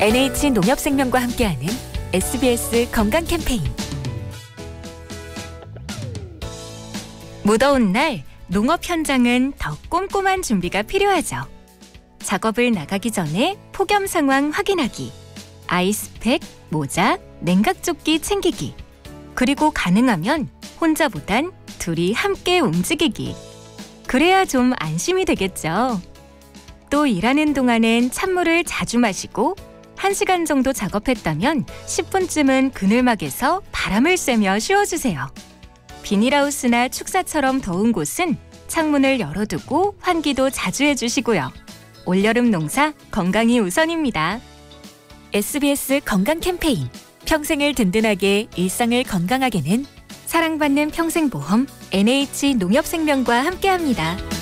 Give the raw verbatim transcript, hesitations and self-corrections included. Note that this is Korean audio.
엔에이치 농협생명과 함께하는 에스비에스 건강 캠페인. 무더운 날 농업 현장은 더 꼼꼼한 준비가 필요하죠. 작업을 나가기 전에 폭염 상황 확인하기, 아이스팩, 모자, 냉각조끼 챙기기, 그리고 가능하면 혼자보단 둘이 함께 움직이기. 그래야 좀 안심이 되겠죠. 또 일하는 동안엔 찬물을 자주 마시고 한 시간 정도 작업했다면 십 분쯤은 그늘막에서 바람을 쐬며 쉬어주세요. 비닐하우스나 축사처럼 더운 곳은 창문을 열어두고 환기도 자주 해주시고요. 올여름 농사 건강이 우선입니다. 에스비에스 건강 캠페인. 평생을 든든하게, 일상을 건강하게는 사랑받는 평생보험 엔에이치 농협생명과 함께합니다.